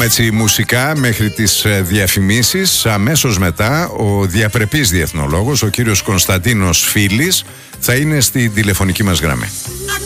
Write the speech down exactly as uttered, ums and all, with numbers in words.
πάμε έτσι μουσικά μέχρι τις διαφημίσεις. Αμέσως μετά ο διαπρεπής διεθνολόγος, ο κύριος Κωνσταντίνος Φίλης, θα είναι στη τηλεφωνική μας γραμμή.